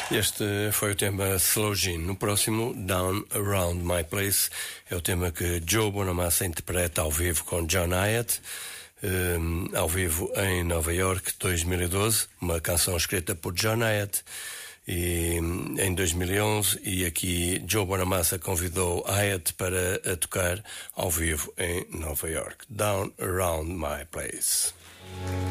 Este foi o tema Slow Gene. No próximo, Down Around My Place, é o tema que Joe Bonamassa interpreta ao vivo com John Hyatt, ao vivo em Nova York, 2012, uma canção escrita por John Hyatt e, em 2011, e aqui Joe Bonamassa convidou Hyatt para a tocar ao vivo em Nova York. Down Around My Place.